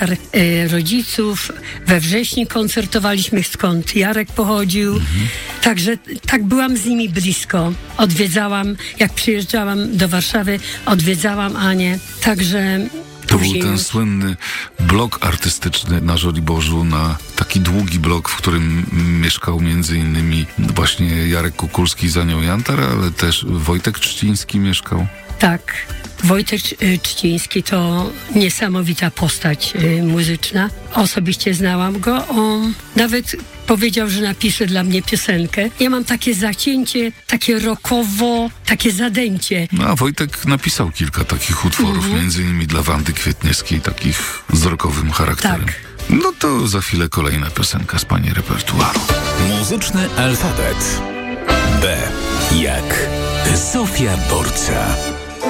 rodziców. We Wrześni koncertowaliśmy, skąd Jarek pochodził. Także tak byłam z nimi blisko. Odwiedzałam, jak przyjeżdżałam do Warszawy, odwiedzałam Anię. Także to był ten słynny blok artystyczny na Żoliborzu, na taki długi blok, w którym mieszkał między innymi właśnie Jarek Kukulski z Anią Jantar, ale też Wojtek Trzciński mieszkał. Tak. Wojtek Trzciński to niesamowita postać muzyczna. Osobiście znałam go. On nawet powiedział, że napisze dla mnie piosenkę. Ja mam takie zacięcie, takie rockowo, takie zadęcie. No a Wojtek napisał kilka takich utworów, między innymi dla Wandy Kwietniewskiej, takich z rockowym charakterem. Tak. No to za chwilę kolejna piosenka z pani repertuaru. Muzyczny alfabet. B jak Zofia Borca.